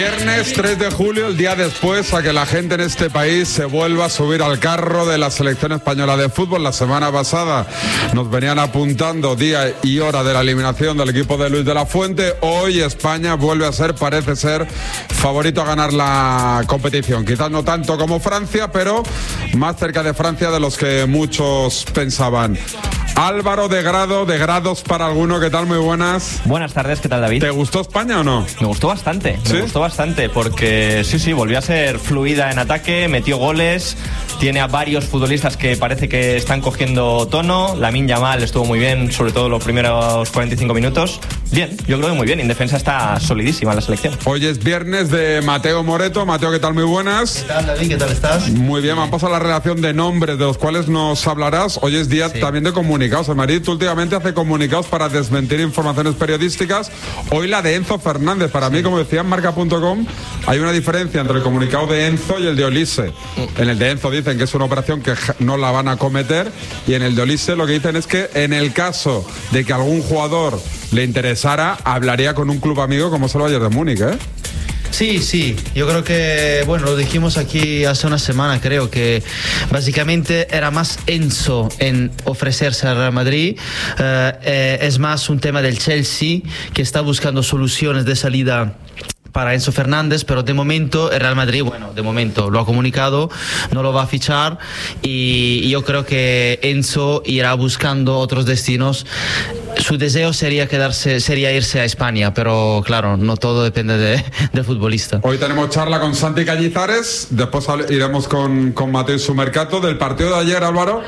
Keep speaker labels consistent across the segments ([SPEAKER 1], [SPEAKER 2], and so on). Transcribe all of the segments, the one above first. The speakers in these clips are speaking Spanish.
[SPEAKER 1] Viernes 3 de julio, el día después a que la gente en este país se vuelva a subir al carro de la selección española de fútbol. La semana pasada nos venían apuntando día y hora de la eliminación del equipo de Luis de la Fuente. Hoy España vuelve a ser, parece ser, favorito a ganar la competición. Quizás no tanto como Francia, pero más cerca de Francia de los que muchos pensaban. Álvaro de Grados para alguno, ¿qué tal? Muy buenas.
[SPEAKER 2] Buenas tardes, ¿qué tal, David?
[SPEAKER 1] ¿Te gustó España o no?
[SPEAKER 2] Me gustó bastante,
[SPEAKER 1] ¿Sí?
[SPEAKER 2] Me gustó bastante porque sí, volvió a ser fluida en ataque, metió goles, tiene a varios futbolistas que parece que están cogiendo tono. Lamine Yamal estuvo muy bien, sobre todo los primeros 45 minutos. Bien, yo creo que muy bien, en defensa está solidísima la selección.
[SPEAKER 1] Hoy es viernes de Mateo Moreto. Mateo, ¿qué tal? Muy buenas.
[SPEAKER 3] ¿Qué tal, David? ¿Qué tal estás?
[SPEAKER 1] Muy bien, vamos a la relación de nombres de los cuales nos hablarás. Hoy es día también de comunicados. El Madrid últimamente hace comunicados para desmentir informaciones periodísticas. Hoy la de Enzo Fernández. Para mí, como decía en marca.com, hay una diferencia entre el comunicado de Enzo y el de Olise. En el de Enzo dicen que es una operación que no la van a cometer, y en el de Olise lo que dicen es que en el caso de que algún jugador le interesara, hablaría con un club amigo como es el Bayern de Múnich, ¿eh?
[SPEAKER 3] Sí, yo creo que, bueno, lo dijimos aquí hace una semana, creo que básicamente era más Enzo en ofrecerse al Real Madrid, es más un tema del Chelsea que está buscando soluciones de salida para Enzo Fernández, pero de momento el Real Madrid, bueno, de momento lo ha comunicado, no lo va a fichar, y yo creo que Enzo irá buscando otros destinos. Su deseo sería irse a España, pero claro, no todo depende del futbolista.
[SPEAKER 1] Hoy tenemos charla con Santi Cañizares, después iremos con Mateo Sumercato. Del partido de ayer, Álvaro,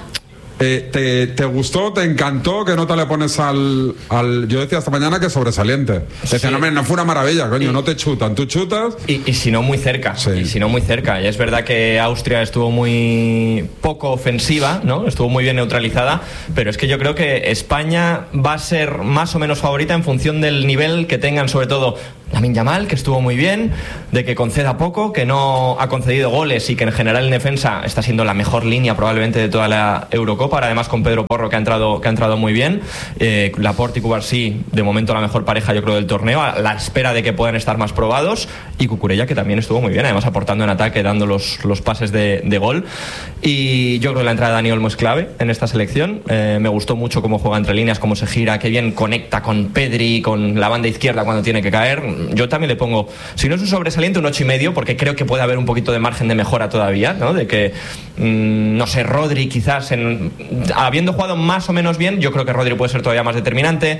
[SPEAKER 1] ¿te gustó? ¿Te encantó? ¿Qué nota le pones al...? Yo decía esta mañana que sobresaliente. Decía, no fue una maravilla, coño, no te chutan, tú chutas.
[SPEAKER 2] Y si no muy cerca, Y es verdad que Austria estuvo muy poco ofensiva, ¿no? Estuvo muy bien neutralizada, pero es que yo creo que España va a ser más o menos favorita en función del nivel que tengan, sobre todo Lamine Yamal, que estuvo muy bien, de que conceda poco, que no ha concedido goles y que en general en defensa está siendo la mejor línea probablemente de toda la Eurocopa, además con Pedro Porro que ha entrado muy bien, Laporte y Cubarsí de momento la mejor pareja yo creo del torneo, a la espera de que puedan estar más probados, y Cucurella que también estuvo muy bien, además aportando en ataque, dando los pases de gol, y yo creo que la entrada de Dani Olmo es clave en esta selección. Me gustó mucho cómo juega entre líneas, cómo se gira, qué bien conecta con Pedri, con la banda izquierda cuando tiene que caer. Yo también le pongo, si no es un sobresaliente, un 8,5, porque creo que puede haber un poquito de margen de mejora todavía, ¿no? De que, no sé, Rodri quizás, habiendo jugado más o menos bien, yo creo que Rodri puede ser todavía más determinante.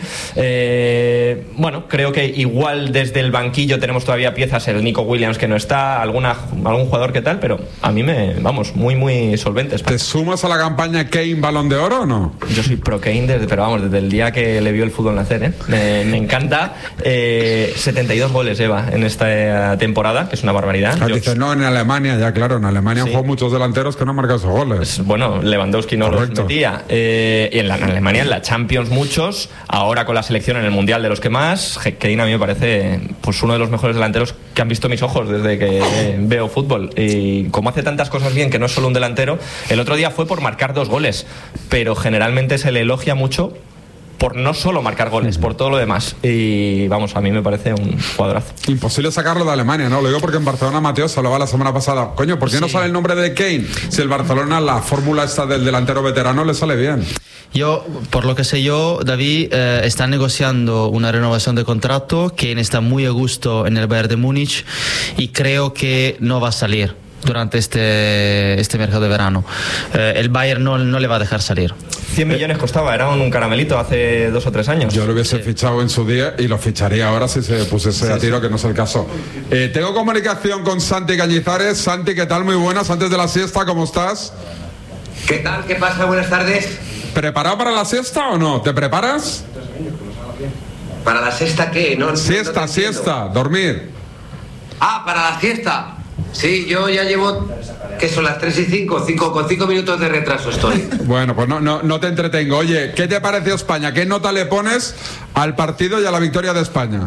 [SPEAKER 2] Bueno, creo que igual desde el banquillo tenemos todavía piezas, el Nico Williams que no está, algún jugador que tal, pero a mí muy solventes.
[SPEAKER 1] ¿Te sumas a la campaña Kane Balón de Oro o no?
[SPEAKER 2] Yo soy pro Kane desde el día que le vio el fútbol nacer, ¿eh? Me encanta. 72 goles lleva en esta temporada, que es una barbaridad.
[SPEAKER 1] Dices, no, en Alemania, ya claro, en Alemania han jugado muchos delanteros que no han marcado esos goles.
[SPEAKER 2] Bueno, Lewandowski no los metía. Y en Alemania, en la Champions muchos, ahora con la selección en el Mundial de los que más. Kane a mí me parece pues uno de los mejores delanteros que han visto mis ojos desde que veo fútbol. Y como hace tantas cosas bien, que no es solo un delantero, el otro día fue por marcar 2 goles, pero generalmente se le elogia mucho por no solo marcar goles, por todo lo demás. Y vamos, a mí me parece un jugadorazo.
[SPEAKER 1] Imposible sacarlo de Alemania, ¿no? Lo digo porque en Barcelona Mateo se hablaba la semana pasada. Coño, ¿por qué no sale el nombre de Kane? Si el Barcelona, la fórmula esta del delantero veterano le sale bien.
[SPEAKER 3] Yo, por lo que sé yo, David, está negociando una renovación de contrato. Kane está muy a gusto en el Bayern de Múnich y creo que no va a salir durante este mercado de verano. El Bayern no le va a dejar salir.
[SPEAKER 2] 100 millones costaba, era un caramelito hace 2 o 3 años.
[SPEAKER 1] Yo lo hubiese fichado en su día y lo ficharía ahora si se pusiese a tiro, que no es el caso. Tengo comunicación con Santi Cañizares. Santi, ¿qué tal? Muy buenas, antes de la siesta, ¿cómo estás?
[SPEAKER 4] ¿Qué tal? ¿Qué pasa? Buenas tardes.
[SPEAKER 1] ¿Preparado para la siesta o no? ¿Te preparas?
[SPEAKER 4] ¿Para la siesta qué? No,
[SPEAKER 1] siesta, dormir.
[SPEAKER 4] Para la siesta. Sí, yo ya llevo, que son las 3:05, con 5 minutos de retraso estoy.
[SPEAKER 1] Bueno, pues no te entretengo. Oye, ¿qué te pareció España? ¿Qué nota le pones al partido y a la victoria de España?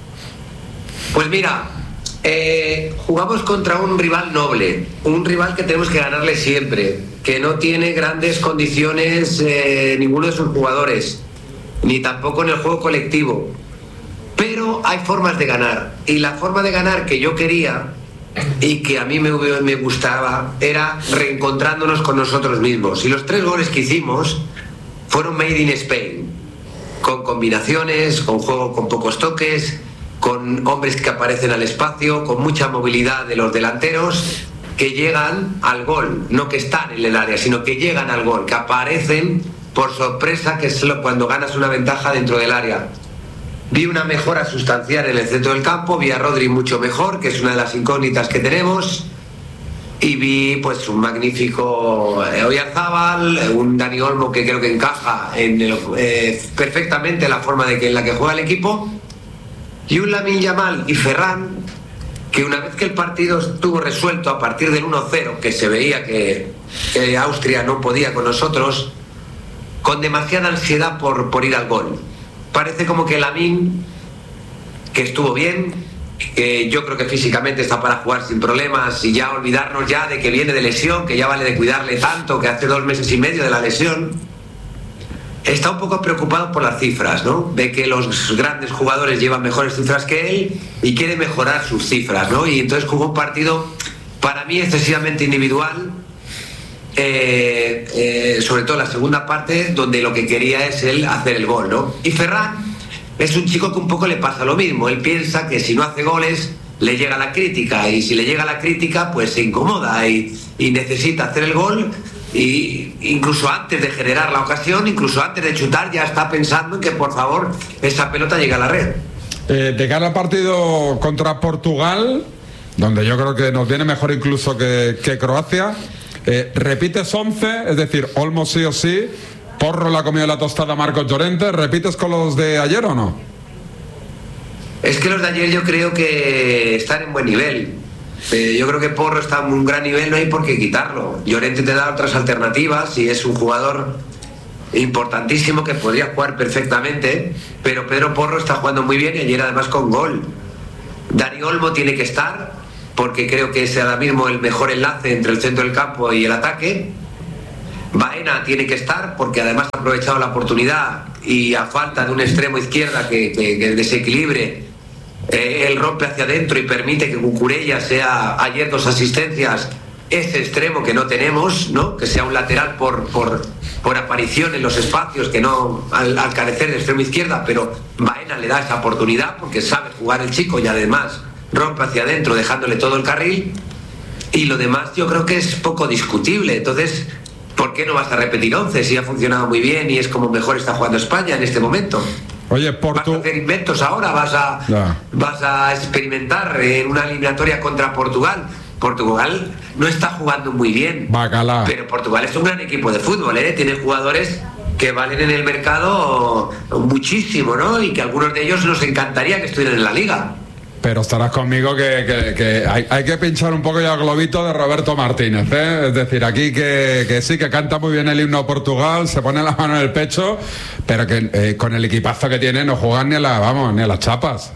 [SPEAKER 4] Pues mira, jugamos contra un rival noble, un rival que tenemos que ganarle siempre, que no tiene grandes condiciones ninguno de sus jugadores, ni tampoco en el juego colectivo. Pero Pero hay formas de ganar, y la forma de ganar que yo quería y que a mí me gustaba era reencontrándonos con nosotros mismos. Y los 3 goles que hicimos fueron made in Spain, con combinaciones, con juego con pocos toques, con hombres que aparecen al espacio, con mucha movilidad de los delanteros, que llegan al gol, no que están en el área, sino que llegan al gol, que aparecen por sorpresa, que es cuando ganas una ventaja dentro del área. Vi una mejora sustancial en el centro del campo, vi a Rodri mucho mejor, que es una de las incógnitas que tenemos, y vi pues un magnífico Oyarzábal, un Dani Olmo que creo que encaja perfectamente en la forma en la que juega el equipo, y un Lamine Yamal y Ferran, que una vez que el partido estuvo resuelto a partir del 1-0, que se veía que Austria no podía con nosotros, con demasiada ansiedad por ir al gol. Parece como que Lamine, que estuvo bien, que yo creo que físicamente está para jugar sin problemas, y ya olvidarnos ya de que viene de lesión, que ya vale de cuidarle tanto, que hace 2 meses y medio de la lesión, está un poco preocupado por las cifras, ¿no? Ve que los grandes jugadores llevan mejores cifras que él y quiere mejorar sus cifras, ¿no? Y entonces jugó un partido, para mí, excesivamente individual, sobre todo la segunda parte, donde lo que quería es él hacer el gol, ¿no? Y Ferran es un chico que un poco le pasa lo mismo. Él piensa que si no hace goles le llega la crítica, y si le llega la crítica pues se incomoda y necesita hacer el gol, y incluso antes de generar la ocasión, incluso antes de chutar, ya está pensando en que por favor esa pelota llegue a la red.
[SPEAKER 1] De cara al partido contra Portugal, donde yo creo que nos viene mejor incluso que Croacia, ¿repites 11? Es decir, Olmo sí o sí, Porro la comió la tostada Marcos Llorente, ¿repites con los de ayer o no?
[SPEAKER 4] Es que los de ayer yo creo que están en buen nivel. Yo creo que Porro está en un gran nivel, no hay por qué quitarlo. Llorente te da otras alternativas y es un jugador importantísimo que podría jugar perfectamente, pero Pedro Porro está jugando muy bien, y ayer además con gol. Dani Olmo tiene que estar, porque creo que es ahora mismo el mejor enlace entre el centro del campo y el ataque. Baena tiene que estar, porque además ha aprovechado la oportunidad, y a falta de un extremo izquierda que desequilibre, él rompe hacia adentro y permite que Cucurella sea ayer 2 asistencias, ese extremo que no tenemos, ¿no? Que sea un lateral por aparición en los espacios, que no al carecer de extremo izquierda, pero Baena le da esa oportunidad porque sabe jugar el chico, y además rompe hacia adentro dejándole todo el carril, y lo demás yo creo que es poco discutible. Entonces, ¿por qué no vas a repetir 11 si ha funcionado muy bien y es como mejor está jugando España en este momento?
[SPEAKER 1] Oye,
[SPEAKER 4] ¿Vas a hacer inventos ahora? ¿Vas a experimentar en una eliminatoria contra Portugal? Portugal no está jugando muy bien,
[SPEAKER 1] Bacala.
[SPEAKER 4] Pero Portugal es un gran equipo de fútbol, ¿eh? Tiene jugadores que valen en el mercado muchísimo, ¿no? Y que algunos de ellos nos encantaría que estuvieran en la liga.
[SPEAKER 1] Pero estarás conmigo que hay que pinchar un poco ya el globito de Roberto Martínez, ¿eh? Es decir, aquí que sí, que canta muy bien el himno a Portugal, se pone la mano en el pecho, pero que con el equipazo que tiene no juegan ni a las chapas.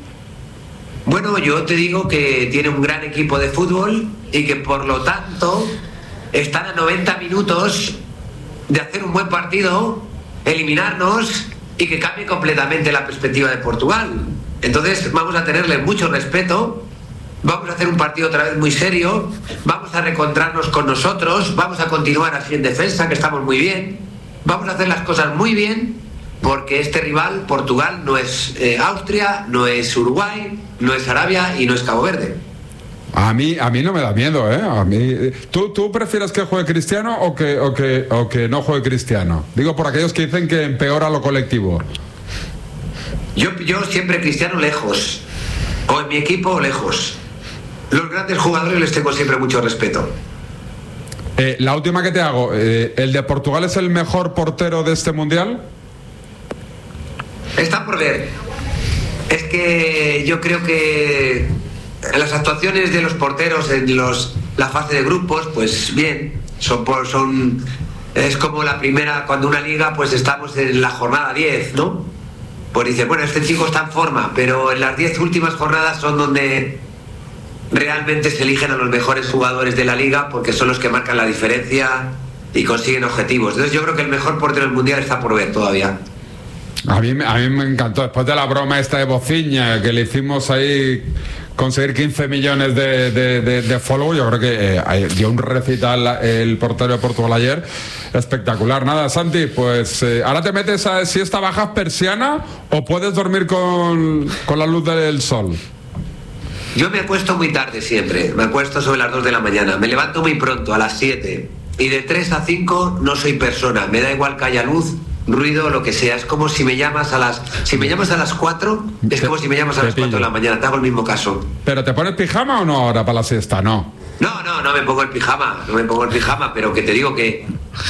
[SPEAKER 4] Bueno, yo te digo que tiene un gran equipo de fútbol, y que por lo tanto están a 90 minutos de hacer un buen partido, eliminarnos y que cambie completamente la perspectiva de Portugal. Entonces vamos a tenerle mucho respeto, vamos a hacer un partido otra vez muy serio, vamos a reencontrarnos con nosotros, vamos a continuar así en defensa, que estamos muy bien, vamos a hacer las cosas muy bien, porque este rival, Portugal, no es Austria, no es Uruguay, no es Arabia y no es Cabo Verde.
[SPEAKER 1] A mí no me da miedo, ¿eh? A mí, ¿tú prefieres que juegue Cristiano o que no juegue Cristiano? Digo, por aquellos que dicen que empeora lo colectivo.
[SPEAKER 4] Yo siempre Cristiano lejos, o en mi equipo lejos. Los grandes jugadores les tengo siempre mucho respeto.
[SPEAKER 1] La última que te hago, ¿el de Portugal es el mejor portero de este mundial?
[SPEAKER 4] Está por ver. Es que yo creo que las actuaciones de los porteros en la fase de grupos, pues bien, es como la primera, cuando una liga, pues estamos en la jornada 10, ¿no? Pues dice, bueno, este chico está en forma, pero en las 10 últimas jornadas son donde realmente se eligen a los mejores jugadores de la liga, porque son los que marcan la diferencia y consiguen objetivos. Entonces yo creo que el mejor portero del mundial está por ver todavía.
[SPEAKER 1] A mí me encantó, después de la broma esta de Bociña, que le hicimos ahí conseguir 15 millones de follow, yo creo que dio un recital el portero de Portugal ayer espectacular. Nada, Santi, pues ahora te metes a si esta bajas persiana o puedes dormir con la luz del sol.
[SPEAKER 4] Yo me acuesto muy tarde siempre, me acuesto sobre las 2 de la mañana, me levanto muy pronto, a las 7, y de 3 a 5 no soy persona, me da igual que haya luz, ruido, lo que sea. Es como si me llamas a las 4, es como si me llamas a las 4 de la mañana, te hago el mismo caso.
[SPEAKER 1] ¿Pero te pones pijama o no ahora para la siesta? No
[SPEAKER 4] me pongo el pijama, pero que te digo que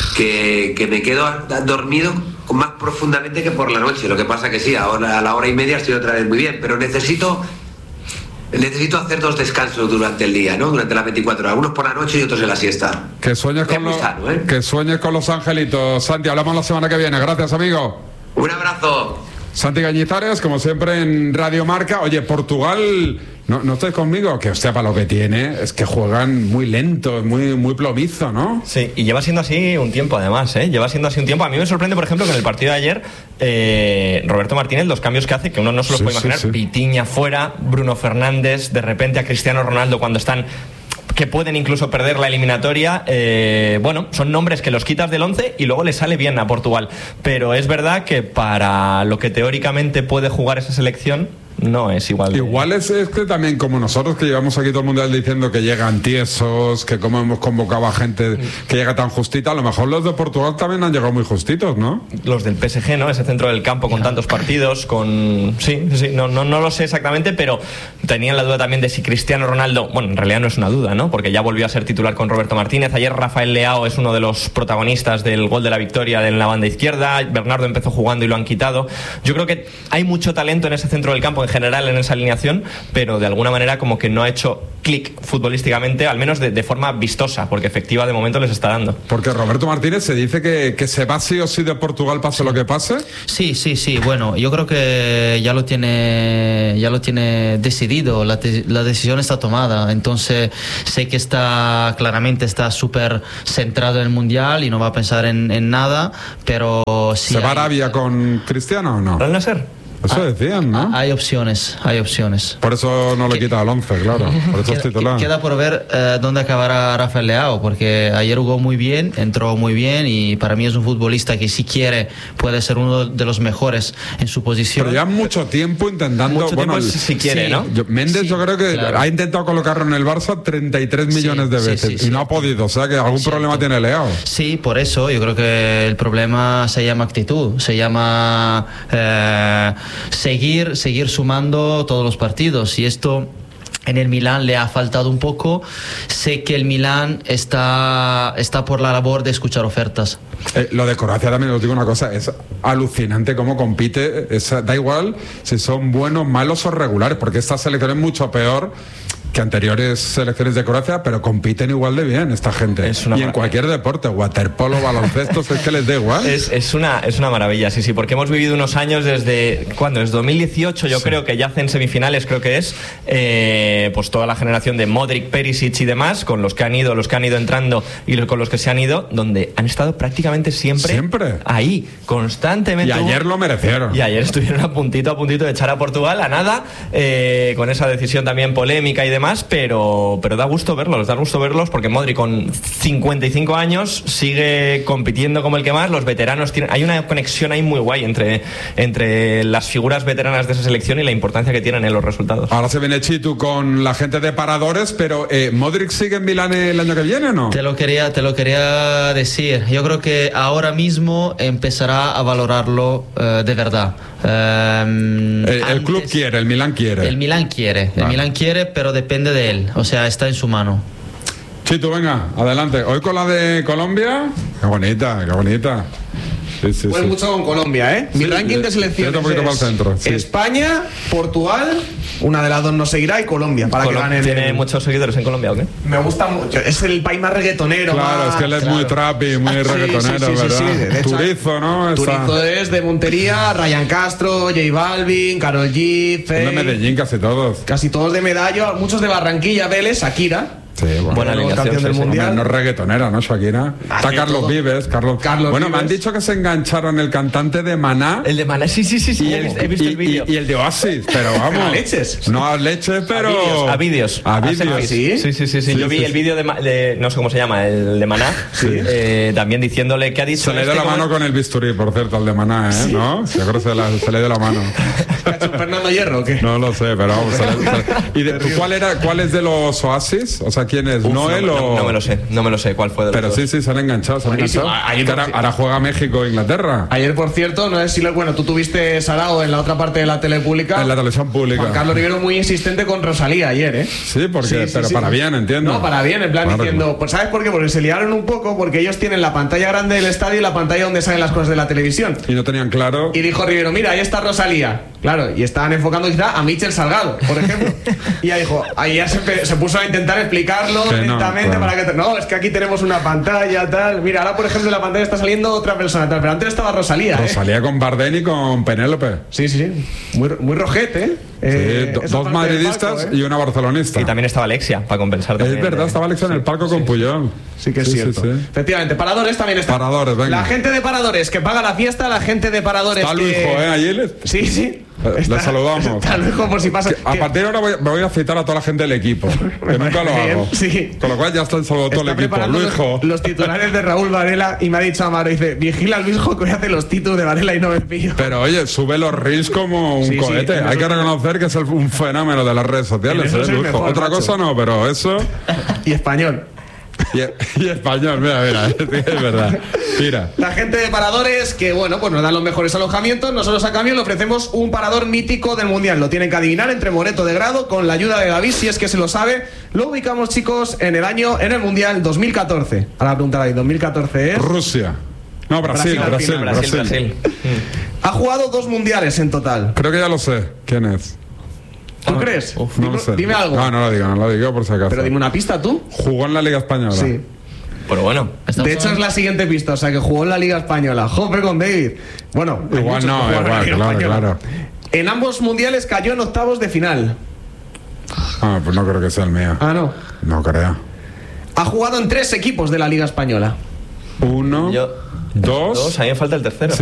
[SPEAKER 4] me quedo dormido más profundamente que por la noche. Lo que pasa que sí, ahora a la hora y media estoy otra vez muy bien, pero necesito hacer 2 descansos durante el día, ¿no? Durante las 24 horas, unos por la noche y otros en la siesta.
[SPEAKER 1] Que sueñes que sueñes con los angelitos. Santi, hablamos la semana que viene. Gracias, amigo.
[SPEAKER 4] Un abrazo.
[SPEAKER 1] Santi Cañizares, como siempre en Radio Marca. Oye, Portugal, no estáis conmigo, que hostia, para lo que tiene, es que juegan muy lento, muy plomizo, ¿no?
[SPEAKER 2] Sí, y lleva siendo así un tiempo además, lleva siendo así un tiempo. A mí me sorprende, por ejemplo, que en el partido de ayer Roberto Martínez, los cambios que hace, que uno no se los puede imaginar, Pitiña fuera, Bruno Fernández, de repente a Cristiano Ronaldo cuando están, que pueden incluso perder la eliminatoria, son nombres que los quitas del 11 y luego le sale bien a Portugal, pero es verdad que para lo que teóricamente puede jugar esa selección no es igual.
[SPEAKER 1] Igual es que también, como nosotros que llevamos aquí todo el mundial diciendo que llegan tiesos, que como hemos convocado a gente que llega tan justita, a lo mejor los de Portugal también han llegado muy justitos, ¿no?
[SPEAKER 2] Los del PSG, ¿no? Ese centro del campo con tantos partidos, no lo sé exactamente, pero tenían la duda también de si Cristiano Ronaldo, bueno, en realidad no es una duda, ¿no? Porque ya volvió a ser titular con Roberto Martínez. Ayer Rafael Leao es uno de los protagonistas del gol de la victoria en la banda izquierda. Bernardo empezó jugando y lo han quitado. Yo creo que hay mucho talento en ese centro del campo en general en esa alineación, pero de alguna manera como que no ha hecho clic futbolísticamente, al menos de forma vistosa, porque efectiva de momento les está dando.
[SPEAKER 1] Porque Roberto Martínez se dice que se va sí o sí de Portugal pase lo que pase.
[SPEAKER 3] Sí, bueno, yo creo que ya lo tiene decidido, la decisión está tomada, entonces sé que está súper centrado en el Mundial y no va a pensar en nada, pero si
[SPEAKER 1] ¿se va a Arabia con Cristiano o no?
[SPEAKER 2] ¿Al Nasser?
[SPEAKER 1] Eso decían, ¿no?
[SPEAKER 3] Hay opciones.
[SPEAKER 1] Por eso no le quita al 11, claro. Por eso es titular.
[SPEAKER 3] Queda por ver dónde acabará Rafael Leao, porque ayer jugó muy bien, entró muy bien y para mí es un futbolista que si quiere puede ser uno de los mejores en su posición.
[SPEAKER 1] Pero ya mucho tiempo intentando...
[SPEAKER 2] si quiere, ¿no?
[SPEAKER 1] Méndez yo creo que ha intentado colocarlo en el Barça 33 millones de veces y no ha podido. O sea que algún problema tiene Leao. Sí,
[SPEAKER 3] por eso yo creo que el problema se llama actitud, se llama... seguir sumando todos los partidos, y esto en el Milán le ha faltado un poco. Sé que el Milán está por la labor de escuchar ofertas.
[SPEAKER 1] Lo de Croacia también os digo una cosa, es alucinante cómo compite, da igual si son buenos, malos o regulares, porque esta selección es mucho peor que anteriores selecciones de Croacia, pero compiten igual de bien esta gente. Y en cualquier deporte, waterpolo, baloncesto, es que les da igual.
[SPEAKER 2] Es una maravilla, sí, porque hemos vivido unos años desde, ¿cuándo? Desde 2018 yo creo que ya hacen semifinales, creo que es, pues toda la generación de Modric, Perisic y demás, con los que han ido entrando y con los que se han ido, donde han estado prácticamente siempre ahí, constantemente.
[SPEAKER 1] Y ayer lo merecieron.
[SPEAKER 2] Y ayer estuvieron a puntito de echar a Portugal a nada, con esa decisión también polémica y demás, pero da gusto verlos porque Modric con 55 años sigue compitiendo como el que más. Los veteranos hay una conexión ahí muy guay entre las figuras veteranas de esa selección y la importancia que tienen en los resultados.
[SPEAKER 1] Ahora se viene Chitu con la gente de paradores, pero ¿Modric sigue en Milán el año que viene o no?
[SPEAKER 3] Te lo quería decir. Yo creo que ahora mismo empezará a valorarlo de verdad.
[SPEAKER 1] El club quiere, el Milán quiere.
[SPEAKER 3] El Milán quiere, pero depende de él, o sea, está en su mano.
[SPEAKER 1] Chito, venga, adelante. Hoy con la de Colombia, qué bonita.
[SPEAKER 5] Pues mucho con Colombia, ¿eh? Mi ranking de selecciones es España, Portugal, una de las dos no seguirá, y Colombia, para que ganen.
[SPEAKER 2] ¿Tiene muchos seguidores en Colombia o qué?
[SPEAKER 5] Me gusta mucho, es el país más reggaetonero.
[SPEAKER 1] Claro, es que él es muy trap y muy reggaetonero, ¿verdad? Sí. Turizo, ¿no?
[SPEAKER 5] Turizo es de Montería, Ryan Castro, J Balvin, Karol G,
[SPEAKER 1] Faye. De Medellín casi todos.
[SPEAKER 5] Casi todos de Medallo, muchos de Barranquilla, Vélez, Shakira.
[SPEAKER 1] Sí,
[SPEAKER 2] buena alineación,
[SPEAKER 5] campeón del mundial.
[SPEAKER 1] Hombre, no es reggaetonera, ¿no, Shakira? Está Carlos Vives. Carlos
[SPEAKER 5] Bueno,
[SPEAKER 1] Vives. Me han dicho que se engancharon el cantante de Maná.
[SPEAKER 2] El de Maná, sí. He visto el vídeo.
[SPEAKER 1] Y el de Oasis, pero vamos.
[SPEAKER 5] ¿A leches?
[SPEAKER 1] No a leches, pero.
[SPEAKER 2] A vídeos.
[SPEAKER 5] ¿Sí?
[SPEAKER 2] Sí. Yo vi el vídeo de. No sé cómo se llama, el de Maná.
[SPEAKER 5] Sí.
[SPEAKER 2] También diciéndole que ha dicho.
[SPEAKER 1] Se le dio la mano con el bisturí, por cierto, al de Maná, ¿eh? Sí. ¿No? Seguro se le dio la mano.
[SPEAKER 5] ¿Ha hecho Fernando Hierro o qué?
[SPEAKER 1] No lo sé, pero vamos. ¿Cuál es de los Oasis? O sea, ¿quién es? ¿Noel o...?
[SPEAKER 2] No me lo sé. ¿Cuál fue de los
[SPEAKER 1] Pero
[SPEAKER 2] dos?
[SPEAKER 1] sí, se han enganchado. Ahora juega México e Inglaterra.
[SPEAKER 5] Ayer, por cierto, no es si bueno, tú tuviste Sarao en la otra parte de la tele pública.
[SPEAKER 1] En la televisión pública.
[SPEAKER 5] Juan Carlos Rivero muy insistente con Rosalía ayer, ¿eh?
[SPEAKER 1] Sí, porque, pero para bien, entiendo.
[SPEAKER 5] No, para bien, en plan diciendo, pues ¿sabes por qué? Porque se liaron un poco, porque ellos tienen la pantalla grande del estadio y la pantalla donde salen las cosas de la televisión.
[SPEAKER 1] Y no tenían claro.
[SPEAKER 5] Y dijo Rivero, mira, ahí está Rosalía. Claro, y estaban enfocando quizá a Michel Salgado, por ejemplo. Y ahí dijo, ahí ya se puso a intentar explicarlo lentamente para que... No, es que aquí tenemos una pantalla, tal. Mira, ahora por ejemplo en la pantalla está saliendo otra persona, tal, pero antes estaba Rosalía.
[SPEAKER 1] Rosalía con Bardem y con Penélope.
[SPEAKER 5] Sí. Muy rojete,
[SPEAKER 1] dos madridistas palco, y una barcelonista.
[SPEAKER 2] Y también estaba Alexia, para compensar también.
[SPEAKER 1] Es verdad, estaba Alexia en el palco con Puyol.
[SPEAKER 5] Sí que es cierto. Efectivamente, Paradores también está.
[SPEAKER 1] Paradores, venga.
[SPEAKER 5] La gente de Paradores que paga la fiesta, la gente de Paradores
[SPEAKER 1] está Luisjo, allí.
[SPEAKER 5] Sí.
[SPEAKER 1] Le saludamos.
[SPEAKER 5] Está Luisjo por si pasa.
[SPEAKER 1] A partir de ahora me voy a citar a toda la gente del equipo, que nunca lo hago.
[SPEAKER 5] Sí.
[SPEAKER 1] Con lo cual ya está saludado todo el equipo. Luisjo.
[SPEAKER 5] Los titulares de Raúl Varela y me ha dicho Amaro, dice, vigila a Luisjo que hoy hace los títulos de Varela y no me pillo.
[SPEAKER 1] Pero oye, sube los reels como un cohete. Hay que reconocer que es un fenómeno de las redes sociales.
[SPEAKER 5] Mejor,
[SPEAKER 1] otra cosa no, pero eso.
[SPEAKER 5] Y español.
[SPEAKER 1] Y español, mira, es verdad. Mira.
[SPEAKER 5] La gente de Paradores que, bueno, pues nos dan los mejores alojamientos. Nosotros a cambio le ofrecemos un parador mítico del Mundial. Lo tienen que adivinar entre Moreto de Grado con la ayuda de David, si es que se lo sabe. Lo ubicamos, chicos, en el Mundial 2014. Ahora preguntar ahí, 2014 es...
[SPEAKER 1] Rusia. No, Brasil.
[SPEAKER 5] Ha jugado 2 mundiales en total.
[SPEAKER 1] Creo que ya lo sé. ¿Quién es?
[SPEAKER 5] ¿Tú crees?
[SPEAKER 1] No lo sé.
[SPEAKER 5] Dime algo.
[SPEAKER 1] No lo digo por si acaso.
[SPEAKER 5] Pero dime una pista tú.
[SPEAKER 1] Jugó en la Liga Española.
[SPEAKER 5] Sí.
[SPEAKER 2] Pero bueno.
[SPEAKER 5] De hecho es la siguiente pista, o sea que jugó en la Liga Española. Jope con David. Bueno,
[SPEAKER 1] igual claro.
[SPEAKER 5] En ambos mundiales cayó en octavos de final.
[SPEAKER 1] Pues no creo que sea el mío.
[SPEAKER 5] No.
[SPEAKER 1] No creo.
[SPEAKER 5] Ha jugado en 3 equipos de la Liga Española.
[SPEAKER 1] 1, 2.
[SPEAKER 2] A mí me falta el tercero.